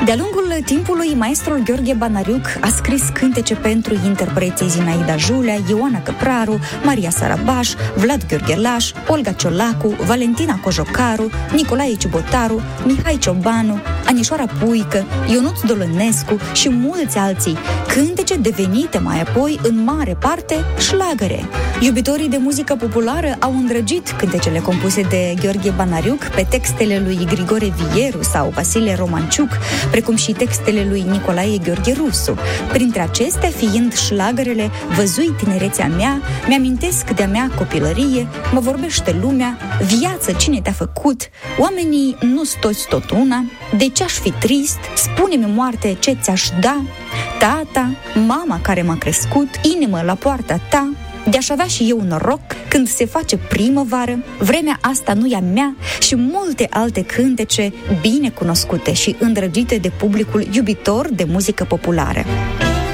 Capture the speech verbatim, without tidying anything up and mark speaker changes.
Speaker 1: De-a lungul timpului, maestrul Gheorghe Banariuc a scris cântece pentru interpreții Zinaida Julea, Ioana Căpraru, Maria Sarabaș, Vlad Gheorghelaș, Olga Ciolacu, Valentina Cojocaru, Nicolae Ciubotaru, Mihai Ciobanu, Anișoara Puică, Ionuț Dolănescu și mulți alții, cântece devenite mai apoi în mare parte șlagăre. Iubitorii de muzică populară au îndrăgit cântecele compuse de Gheorghe Banariuc pe textele lui Grigore Vieru sau Vasile Romanciuc, precum și textele lui Nicolae Gheorghe Rusu. Printre acestea fiind șlagărele Văzui tinerețea mea, Mi-amintesc de-a mea copilărie, Mă vorbește lumea, Viață, cine te-a făcut, Oamenii nu-s toți tot una, De ce-aș fi trist, Spune-mi moarte ce ți-aș da, Tata, mama care m-a crescut, Inimă la poarta ta, De-aș avea și eu noroc, Când se face primăvară, Vremea asta nu e a mea și multe alte cântece bine cunoscute și îndrăgite de publicul iubitor de muzică populară.